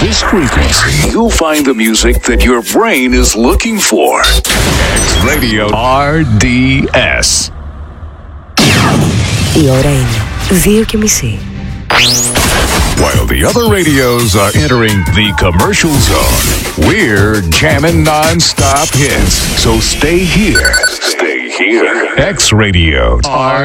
this frequency, you'll find the music that your brain is looking for. X Radio RDS. Η ώρα είναι 2:30. While the other radios are entering the commercial zone, we're jamming non-stop hits. So stay here. Stay here. X Radio